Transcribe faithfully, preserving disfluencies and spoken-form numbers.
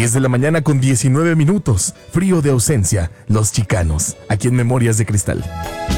diez de la mañana con diecinueve minutos. Frío de ausencia, Los Chicanos, aquí en Memorias de Cristal.